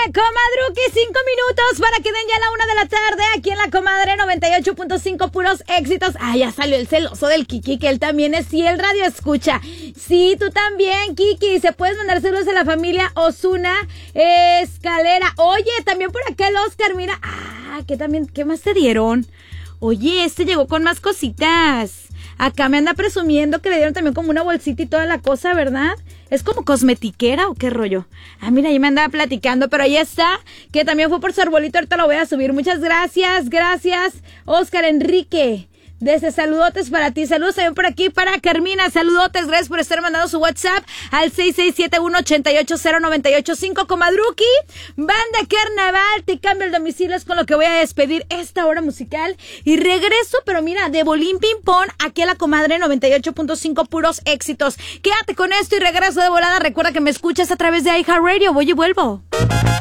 Comadruki, 5 minutos para que den ya la 1 de la tarde aquí en la Comadre 98.5, puros éxitos. Ah, ya salió el celoso del Kiki, que él también es fiel radio escucha. Sí, tú también, Kiki. Se puedes mandar saludos a la familia Osuna Escalera. Oye, también por acá el Oscar, mira. ¿Qué más te dieron? Oye, llegó con más cositas. Acá me anda presumiendo que le dieron también como una bolsita y toda la cosa, ¿verdad? ¿Es como cosmetiquera o qué rollo? Mira, ahí me andaba platicando, pero ahí está, que también fue por su arbolito, ahorita lo voy a subir. Muchas gracias, Oscar Enrique. Desde saludotes para ti, saludos también por aquí para Carmina, saludotes, gracias por estar mandando su WhatsApp al 6671-880-985. Comadruki, banda Carnaval, te cambio el domicilio, es con lo que voy a despedir esta hora musical y regreso, pero mira, de bolín ping pong aquí a la Comadre 98.5, puros éxitos. Quédate con esto y regreso de volada. Recuerda que me escuchas a través de iHeartRadio. Voy y vuelvo.